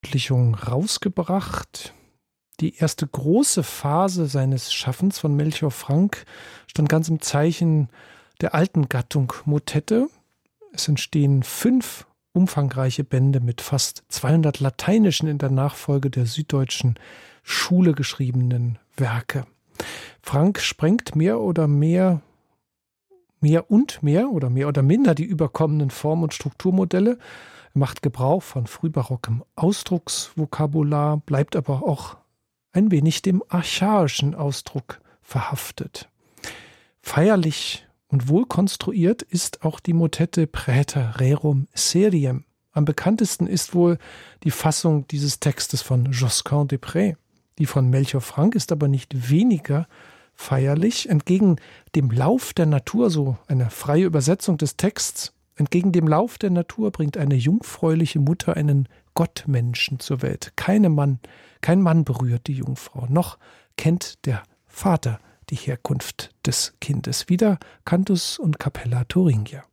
Veröffentlichung rausgebracht. Die erste große Phase seines Schaffens von Melchior Frank stand ganz im Zeichen der alten Gattung Motette. Es entstehen 5 umfangreiche Bände mit fast 200 lateinischen, in der Nachfolge der Süddeutschen Schule geschriebenen Werke. Frank sprengt mehr oder minder die überkommenen Form- und Strukturmodelle, macht Gebrauch von frühbarockem Ausdrucksvokabular, bleibt aber auch ein wenig dem archaischen Ausdruck verhaftet. Feierlich und wohlkonstruiert ist auch die Motette Praeter rerum seriem. Am bekanntesten ist wohl die Fassung dieses Textes von Josquin des Près. Die von Melchior Frank ist aber nicht weniger feierlich. Entgegen dem Lauf der Natur, so eine freie Übersetzung des Texts, entgegen dem Lauf der Natur bringt eine jungfräuliche Mutter einen Gottmenschen zur Welt. Kein Mann berührt die Jungfrau, noch kennt der Vater die Herkunft des Kindes. Wieder Cantus und Capella Thuringia.